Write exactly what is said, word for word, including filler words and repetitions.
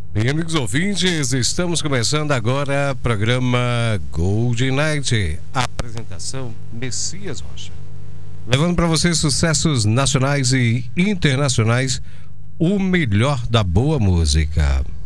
Bem, amigos ouvintes, estamos começando agora o programa Golden Night. Apresentação Messias Rocha. Levando para vocês sucessos nacionais e internacionais, o melhor da boa música.